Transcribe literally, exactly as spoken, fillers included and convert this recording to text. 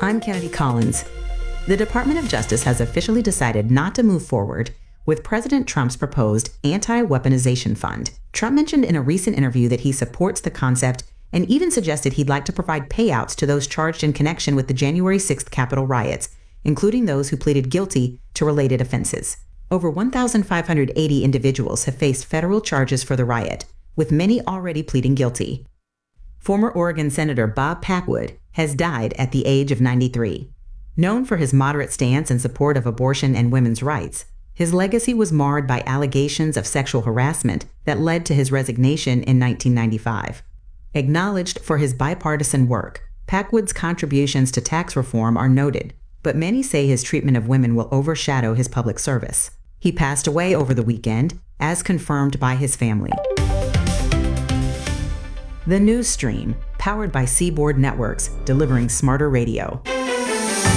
I'm Kennedy Collins. The Department of Justice has officially decided not to move forward with President Trump's proposed anti-weaponization fund. Trump mentioned in a recent interview that he supports the concept and even suggested he'd like to provide payouts to those charged in connection with the January sixth Capitol riots, including those who pleaded guilty to related offenses. Over one thousand five hundred eighty individuals have faced federal charges for the riot, with many already pleading guilty. Former Oregon Senator Bob Packwood has died at the age of ninety-three. Known for his moderate stance in support of abortion and women's rights, his legacy was marred by allegations of sexual harassment that led to his resignation in nineteen ninety-five. Acknowledged for his bipartisan work, Packwood's contributions to tax reform are noted, but many say his treatment of women will overshadow his public service. He passed away over the weekend, as confirmed by his family. The News Stream, powered by Seaboard Networks, delivering smarter radio.